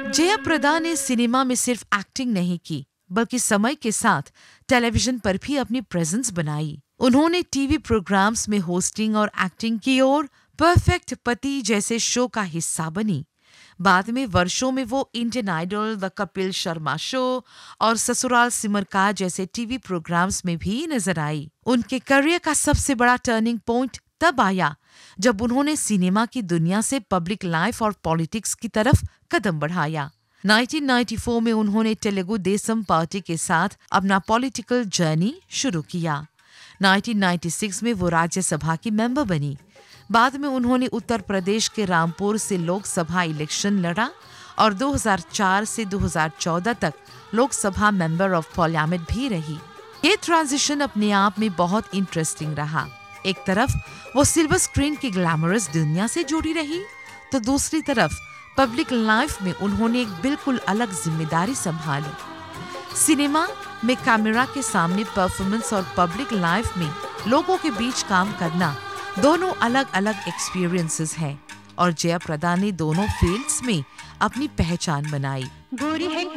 जयाप्रदा ने सिनेमा में सिर्फ एक्टिंग नहीं की, बल्कि समय के साथ टेलीविजन पर भी अपनी प्रेजेंस बनाई। उन्होंने टीवी प्रोग्राम्स में होस्टिंग और एक्टिंग की और परफेक्ट पति जैसे शो का हिस्सा बनी। बाद में वर्षों में वो Indian idol, the Kapil Sharma show और ससुराल सिमर का जैसे टीवी प्रोग्राम्स में भी नजर आई। उनके करियर का सबसे बड़ा टर्निंग पॉइंट तब आया जब उन्होंने सिनेमा की दुनिया से पब्लिक लाइफ और पॉलिटिक्स की तरफ कदम बढ़ाया। 1994 में उन्होंने तेलुगु देशम पार्टी के साथ अपना पॉलिटिकल जर्नी शुरू किया। 1996 में वो राज्यसभा की मेंबर बनी। बाद में उन्होंने उत्तर प्रदेश के रामपुर से लोकसभा इलेक्शन लड़ा और 2004 से 2014 तक लोकसभा मेंबर ऑफ पार्लियामेंट भी रही। ये ट्रांजिशन अपने आप में बहुत इंटरेस्टिंग रहा। एक तरफ वो सिल्वर स्क्रीन की ग्लैमरस दुनिया से जुड़ी रही, तो दूसरी तरफ पब्लिक लाइफ में उन्होंने एक बिल्कुल अलग जिम्मेदारी संभाली। सिनेमा में कैमरा के सामने परफॉर्मेंस और पब्लिक लाइफ में लोगों के बीच काम करना दोनों अलग अलग एक्सपीरियंसेस हैं और जयाप्रदा ने दोनों फील्ड्स में अपनी पहचान बनाई। गोरी है